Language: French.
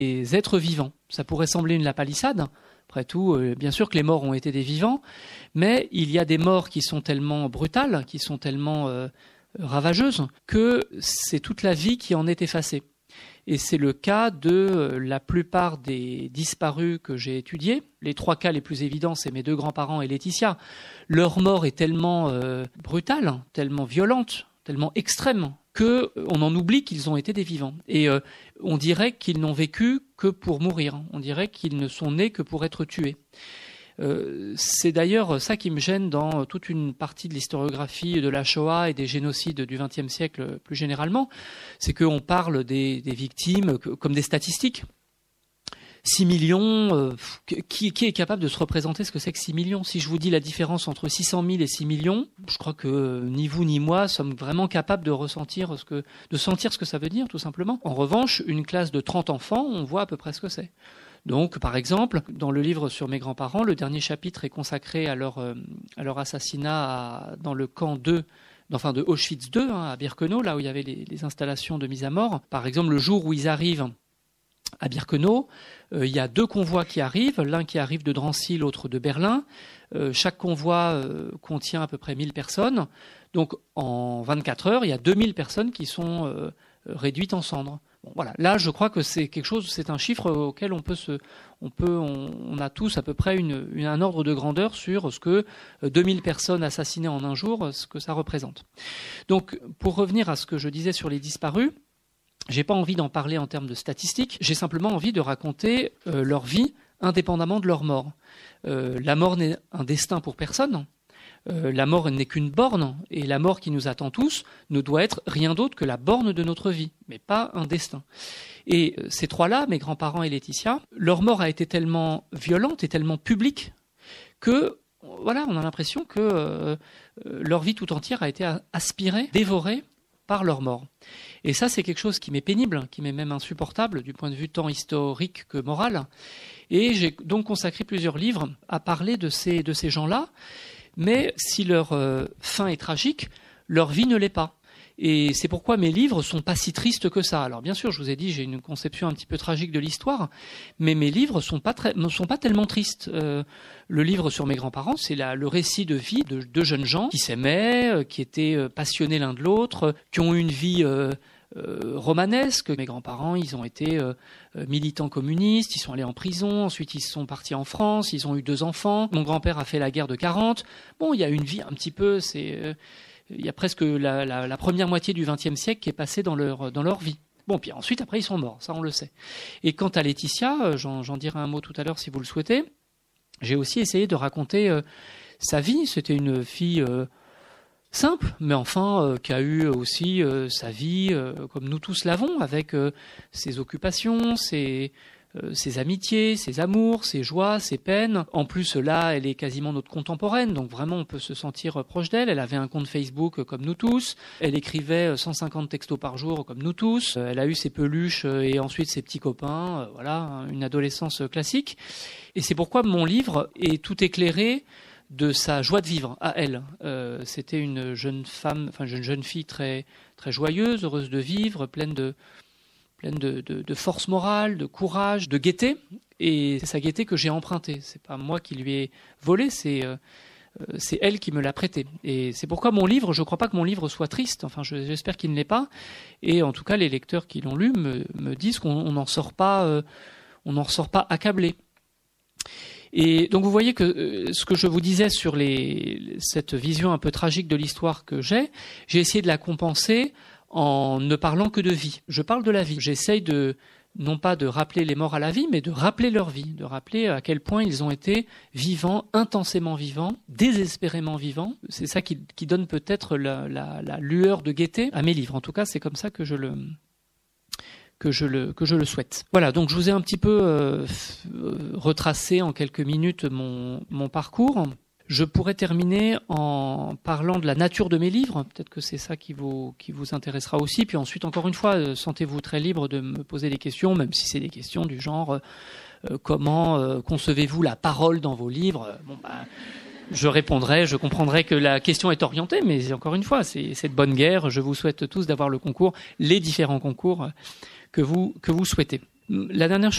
des êtres vivants. Ça pourrait sembler une lapalissade. Après tout, bien sûr que les morts ont été des vivants, mais il y a des morts qui sont tellement brutales, qui sont tellement ravageuses, que c'est toute la vie qui en est effacée. Et c'est le cas de la plupart des disparus que j'ai étudiés. Les 3 cas les plus évidents, c'est mes 2 grands-parents et Laetitia. Leur mort est tellement brutale, tellement violente, tellement extrême, qu'on en oublie qu'ils ont été des vivants. Et on dirait qu'ils n'ont vécu que pour mourir. On dirait qu'ils ne sont nés que pour être tués. C'est d'ailleurs ça qui me gêne dans toute une partie de l'historiographie de la Shoah et des génocides du XXe siècle plus généralement, c'est qu'on parle des victimes comme des statistiques. 6 millions, qui est capable de se représenter ce que c'est que 6 millions ? Si je vous dis la différence entre 600 000 et 6 millions, je crois que ni vous ni moi sommes vraiment capables de sentir ce que ça veut dire, tout simplement. En revanche, une classe de 30 enfants, on voit à peu près ce que c'est. Donc, par exemple, dans le livre sur mes grands-parents, le dernier chapitre est consacré à leur assassinat dans le camp 2, de Auschwitz II, à Birkenau, là où il y avait les installations de mise à mort. Par exemple, le jour où ils arrivent à Birkenau, il y a 2 convois qui arrivent, l'un qui arrive de Drancy, l'autre de Berlin. Chaque convoi contient à peu près 1000 personnes. Donc, en 24 heures, il y a 2000 personnes qui sont réduites en cendres. Bon, voilà. Là, je crois que c'est quelque chose, c'est un chiffre auquel on a tous à peu près un ordre de grandeur sur ce que 2000 personnes assassinées en un jour, ce que ça représente. Donc, pour revenir à ce que je disais sur les disparus, j'ai pas envie d'en parler en termes de statistiques, j'ai simplement envie de raconter leur vie indépendamment de leur mort. La mort n'est un destin pour personne. La mort n'est qu'une borne, et la mort qui nous attend tous ne doit être rien d'autre que la borne de notre vie, mais pas un destin. Et ces 3-là, mes grands-parents et Laetitia, leur mort a été tellement violente et tellement publique que, voilà, on a l'impression que leur vie tout entière a été aspirée, dévorée par leur mort. Et ça, c'est quelque chose qui m'est pénible, qui m'est même insupportable du point de vue tant historique que moral. Et j'ai donc consacré plusieurs livres à parler de ces gens-là. Mais si leur fin est tragique, leur vie ne l'est pas. Et c'est pourquoi mes livres sont pas si tristes que ça. Alors bien sûr, je vous ai dit, j'ai une conception un petit peu tragique de l'histoire, mais mes livres ne sont pas tellement tristes. Le livre sur mes grands-parents, c'est le récit de vie de 2 jeunes gens qui s'aimaient, qui étaient passionnés l'un de l'autre, qui ont eu une vie romanesque. Mes grands-parents, ils ont été militants communistes, ils sont allés en prison, ensuite ils sont partis en France, ils ont eu 2 enfants. Mon grand-père a fait la guerre de 40. Bon, il y a une vie un petit peu, il y a presque la première moitié du XXe siècle qui est passée dans leur vie. Bon, puis ensuite, après, ils sont morts, ça on le sait. Et quant à Laetitia, j'en dirai un mot tout à l'heure si vous le souhaitez, j'ai aussi essayé de raconter sa vie. C'était une fille simple, mais enfin qui a eu aussi sa vie comme nous tous l'avons, avec ses occupations, ses amitiés, ses amours, ses joies, ses peines. En plus, là, elle est quasiment notre contemporaine, donc vraiment on peut se sentir proche d'elle. Elle avait un compte Facebook comme nous tous, elle écrivait 150 textos par jour comme nous tous, elle a eu ses peluches et ensuite ses petits copains, voilà, une adolescence classique. Et c'est pourquoi mon livre est tout éclairé de sa joie de vivre à elle. C'était une jeune fille très, très joyeuse, heureuse de vivre, pleine de force morale, de courage, de gaieté. Et c'est sa gaieté que j'ai empruntée. C'est pas moi qui lui ai volé, c'est elle qui me l'a prêté. Et c'est pourquoi mon livre, je crois pas que mon livre soit triste. Enfin, j'espère qu'il ne l'est pas. Et en tout cas, les lecteurs qui l'ont lu me disent qu'on n'en ressort pas accablé. Et donc vous voyez que ce que je vous disais sur cette vision un peu tragique de l'histoire que j'ai essayé de la compenser en ne parlant que de vie. Je parle de la vie. J'essaye non pas de rappeler les morts à la vie, mais de rappeler leur vie, de rappeler à quel point ils ont été vivants, intensément vivants, désespérément vivants. C'est ça qui donne peut-être la lueur de gaieté à mes livres. En tout cas, c'est comme ça que je le souhaite. Voilà, donc je vous ai un petit peu retracé en quelques minutes mon parcours. Je pourrais terminer en parlant de la nature de mes livres. Peut-être que c'est ça qui vous intéressera aussi. Puis ensuite, encore une fois, sentez-vous très libre de me poser des questions, même si c'est des questions du genre comment concevez-vous la parole dans vos livres ? Je répondrai, je comprendrai que la question est orientée, mais encore une fois, c'est de bonne guerre. Je vous souhaite tous d'avoir les différents concours que vous souhaitez. La dernière